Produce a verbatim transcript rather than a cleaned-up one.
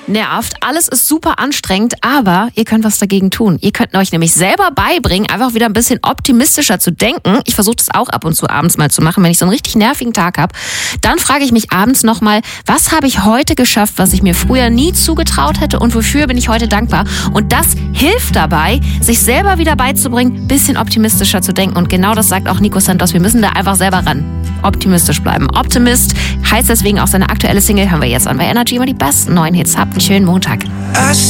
nervt. Alles ist super anstrengend, aber ihr könnt was dagegen tun. Ihr könnt euch nämlich selber beibringen, einfach wieder ein bisschen optimistischer zu denken. Ich versuche das auch ab und zu abends mal zu machen, wenn ich so einen richtig nervigen Tag habe. Dann frage ich mich abends nochmal, was habe ich heute geschafft, was ich mir früher nie zugetraut hätte und wofür bin ich heute dankbar? Und das hilft dabei, sich selber wieder beizubringen, ein bisschen optimistischer zu denken. Und genau das sagt auch Nico Santos. Wir müssen da einfach selber ran. Optimistisch bleiben. Optimist heißt deswegen auch seine aktuelle Single, hören wir jetzt an bei Energy, immer die besten neuen Hits. Habt einen schönen Montag.